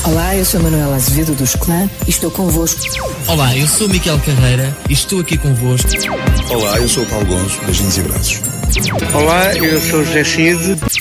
Olá, eu sou Manuela Azevedo dos Clã e estou convosco. Olá, eu sou Miquel Carreira e estou aqui convosco. Olá, eu sou o Paulo Gonço, beijinhos e abraços. Olá, eu sou o José Cid.